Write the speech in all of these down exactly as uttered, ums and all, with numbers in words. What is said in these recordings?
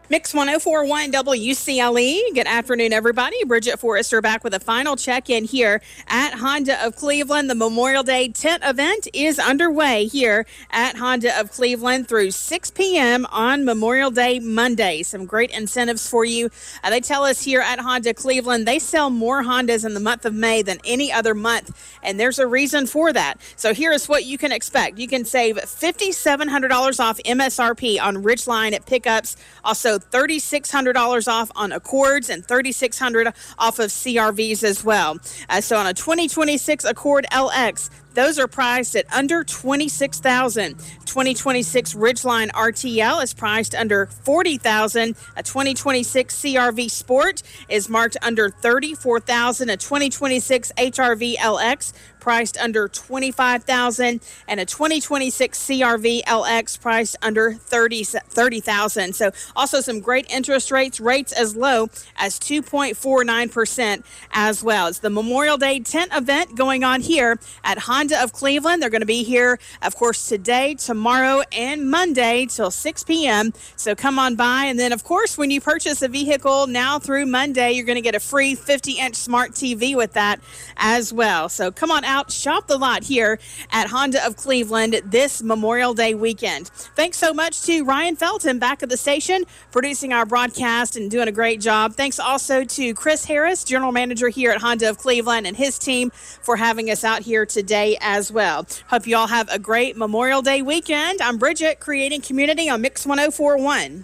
Mix one oh four point one W C L E. Good afternoon, everybody. Bridget Forrester back with a final check-in here at Honda of Cleveland. The Memorial Day tent event is underway here at Honda of Cleveland through six p.m. on Memorial Day Monday. Some great incentives for you. Uh, they tell us here at Honda Cleveland they sell more Hondas in the month of May than any other month, and there's a reason for that. So here is what you can expect. You can save five thousand seven hundred dollars off M S R P on Ridgeline at pickups. Also, three thousand six hundred dollars off on Accords and three thousand six hundred dollars off of C R Vs as well. Uh, so on a twenty twenty-six Accord L X, those are priced at under twenty-six thousand dollars. twenty twenty-six Ridgeline R T L is priced under forty thousand dollars. A twenty twenty-six C R V Sport is marked under thirty-four thousand dollars. A twenty twenty-six H R V L X priced under twenty-five thousand dollars, and a twenty twenty-six C R V L X priced under thirty thousand dollars. So also some great interest rates, rates as low as two point four nine percent as well. It's the Memorial Day tent event going on here at Honda of Cleveland. They're going to be here, of course, today, tomorrow, and Monday till six p.m. So come on by. And then, of course, when you purchase a vehicle now through Monday, you're going to get a free fifty-inch smart T V with that as well. So come on out, shop the lot here at Honda of Cleveland this Memorial Day weekend. Thanks so much to Ryan Felton back at the station, producing our broadcast and doing a great job. Thanks also to Chris Harris, General Manager here at Honda of Cleveland, and his team for having us out here today as well. Hope you all have a great Memorial Day weekend. I'm Bridget, creating community on Mix one oh four point one.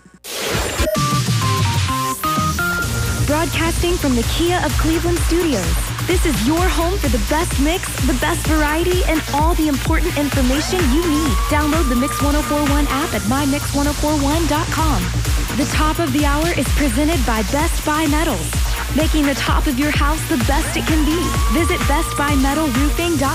Broadcasting from the Kia of Cleveland studios. This is your home for the best mix, the best variety, and all the important information you need. Download the Mix one oh four point one app at my mix one oh four one dot com. The top of the hour is presented by Best Buy Metals, making the top of your house the best it can be. Visit best buy metal roofing dot com.